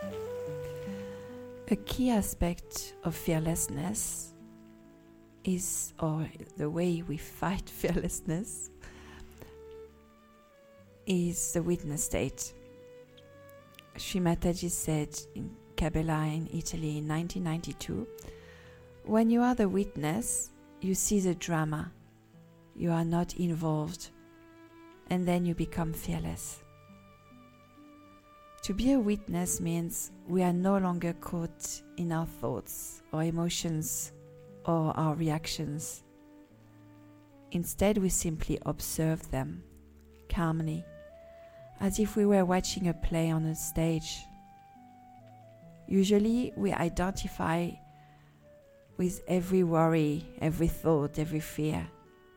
A key aspect of fearlessness is, or the way we fight fearlessness, is the witness state. Sri Mataji said in Cabela in Italy in 1992, when you are the witness, you see the drama, you are not involved, and then you become fearless. To be a witness means we are no longer caught in our thoughts or emotions or our reactions. Instead, we simply observe them calmly, as if we were watching a play on a stage. Usually, we identify with every worry, every thought, every fear,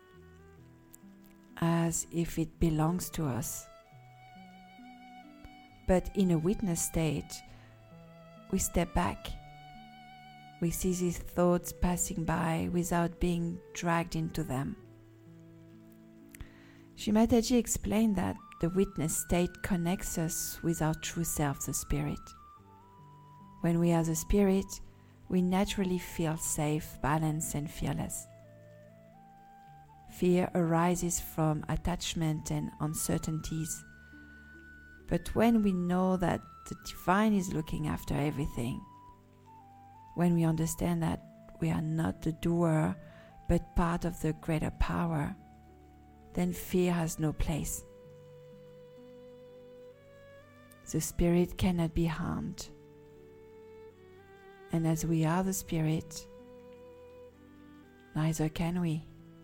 as if it belongs to us. But in a witness state, we step back. We see these thoughts passing by without being dragged into them. Sri Mataji explained that the witness state connects us with our true self, the spirit. When we are the spirit, we naturally feel safe, balanced, and fearless. Fear arises from attachment and uncertainties. But when we know that the divine is looking after everything, when we understand that we are not the doer, but part of the greater power, then fear has no place. The spirit cannot be harmed. And as we are the spirit, neither can we.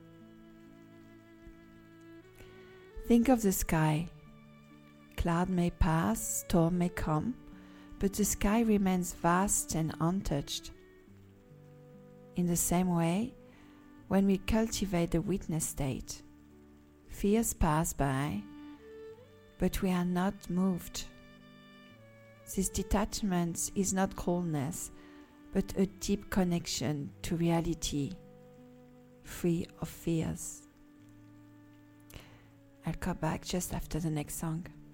Think of the sky. Cloud may pass, storm may come, but the sky remains vast and untouched. In the same way, when we cultivate the witness state, fears pass by, but we are not moved. This detachment is not coldness, but a deep connection to reality, free of fears. I'll come back just after the next song.